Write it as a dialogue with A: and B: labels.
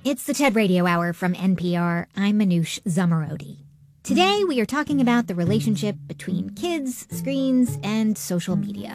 A: It's the TED Radio Hour from NPR. I'm Manoush Zomorodi. Today we are talking about the relationship between kids, screens, and social media.